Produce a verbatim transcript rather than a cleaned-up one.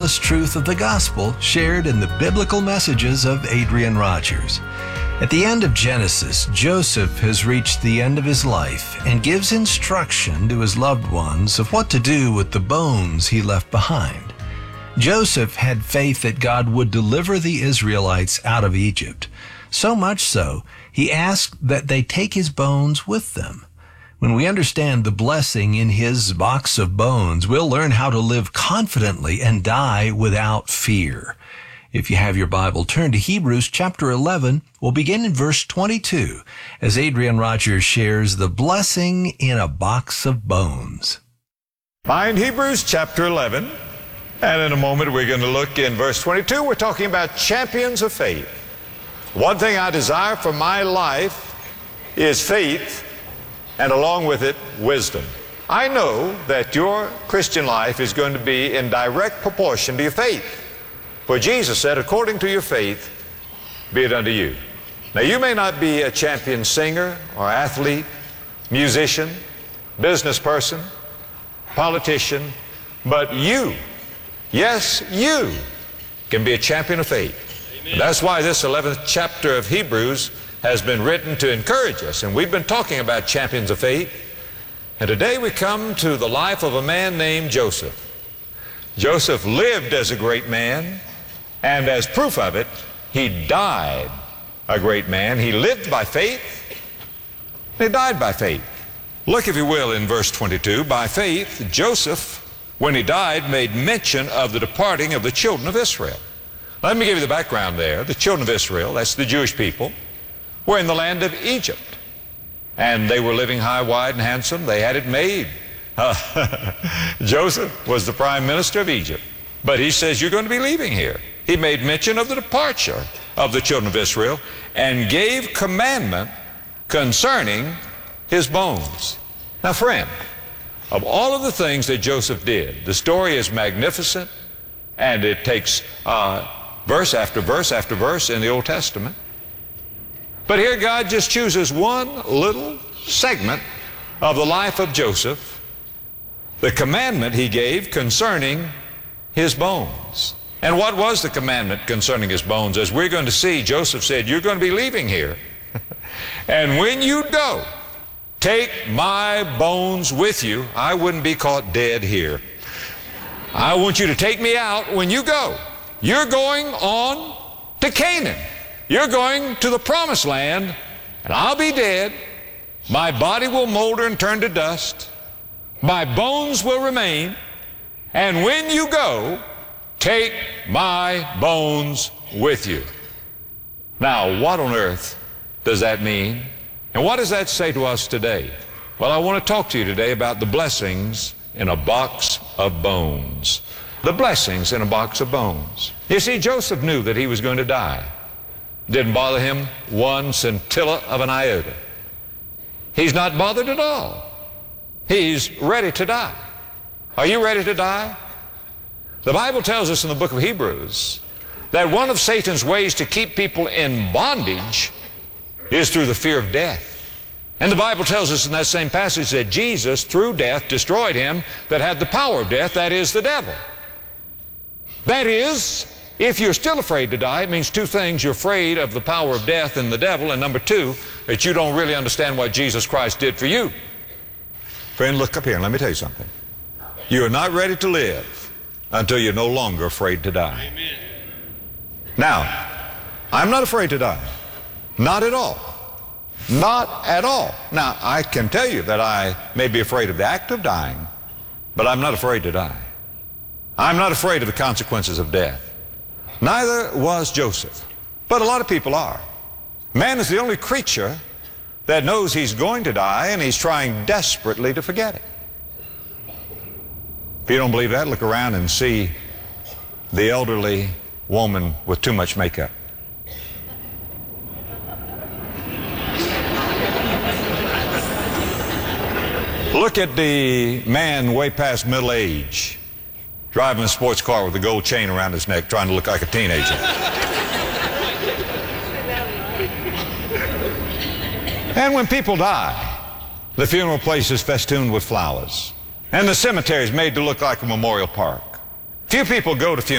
timeless truth of the gospel shared in the biblical messages of Adrian Rogers. At the end of Genesis, Joseph has reached the end of his life and gives instruction to his loved ones of what to do with the bones he left behind. Joseph had faith that God would deliver the Israelites out of Egypt. So much so, he asked that they take his bones with them. When we understand the blessing in his box of bones, we'll learn how to live confidently and die without fear. If you have your Bible, turn to Hebrews chapter eleven. We'll begin in verse twenty-two as Adrian Rogers shares the blessing in a box of bones. Find Hebrews chapter eleven, and in a moment we're going to look in verse twenty-two. We're talking about champions of faith. One thing I desire for my life is faith, and along with it, wisdom. I know that your Christian life is going to be in direct proportion to your faith. For Jesus said, according to your faith, be it unto you. Now, you may not be a champion singer or athlete, musician, business person, politician, but you, yes, you can be a champion of faith. Amen. That's why this eleventh chapter of Hebrews has been written to encourage us. And we've been talking about champions of faith. And today we come to the life of a man named Joseph. Joseph lived as a great man. And as proof of it, he died a great man. He lived by faith. He died by faith. Look, if you will, in verse twenty-two. By faith, Joseph, when he died, made mention of the departing of the children of Israel. Let me give you the background there. The children of Israel, that's the Jewish people, were in the land of Egypt. And they were living high, wide, and handsome. They had it made. Uh, Joseph was the prime minister of Egypt. But he says, you're going to be leaving here. He made mention of the departure of the children of Israel and gave commandment concerning his bones. Now, friend, of all of the things that Joseph did, the story is magnificent, and it takes uh, verse after verse after verse in the Old Testament. But here God just chooses one little segment of the life of Joseph, the commandment he gave concerning his bones. And what was the commandment concerning his bones? As we're going to see, Joseph said, you're going to be leaving here. And when you go, take my bones with you. I wouldn't be caught dead here. I want you to take me out when you go. You're going on to Canaan. You're going to the promised land, and I'll be dead. My body will molder and turn to dust. My bones will remain. And when you go, take my bones with you. Now, what on earth does that mean? And what does that say to us today? Well, I want to talk to you today about the blessings in a box of bones. The blessings in a box of bones. You see, Joseph knew that he was going to die. Didn't bother him one scintilla of an iota. He's not bothered at all. He's ready to die. Are you ready to die? The Bible tells us in the book of Hebrews that one of Satan's ways to keep people in bondage is through the fear of death. And the Bible tells us in that same passage that Jesus, through death, destroyed him that had the power of death, that is, the devil. That is, if you're still afraid to die, it means two things. You're afraid of the power of death and the devil, and number two, that you don't really understand what Jesus Christ did for you. Friend, look up here and let me tell you something. You are not ready to live until you're no longer afraid to die. Amen. Now, I'm not afraid to die. Not at all. Not at all. Now, I can tell you that I may be afraid of the act of dying, but I'm not afraid to die. I'm not afraid of the consequences of death. Neither was Joseph. But a lot of people are. Man is the only creature that knows he's going to die, and he's trying desperately to forget it. If you don't believe that, look around and see the elderly woman with too much makeup. Look at the man way past middle age, driving a sports car with a gold chain around his neck, trying to look like a teenager. And when people die, the funeral place is festooned with flowers, and the cemetery is made to look like a memorial park. Few people go to funerals.